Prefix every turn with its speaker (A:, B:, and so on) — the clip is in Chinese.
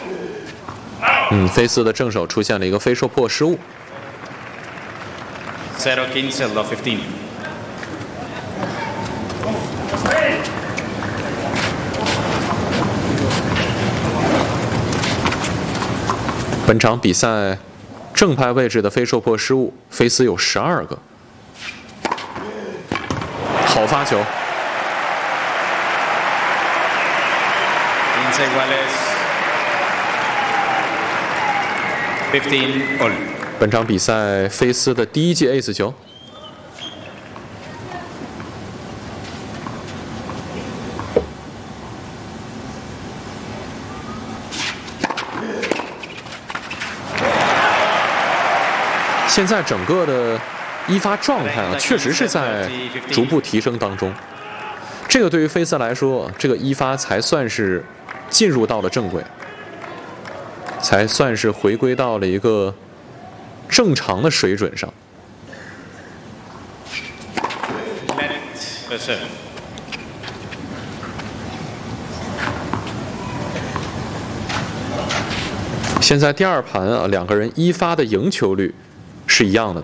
A: 菲斯的正手出现了一个飞兽破失误。
B: 0-15, love 15.
A: 本场比赛正拍位置的飞兽破失误，菲斯有12个。好发球。
B: 15 iguales. 15 all.
A: 本场比赛菲斯的第一记 ace 球。现在整个的一发状态啊，确实是在逐步提升当中。这个对于菲斯来说，这个一发才算是进入到了正轨，才算是回归到了一个正常的水准上。现在第二盘啊，两个人一发的赢球率是一样的。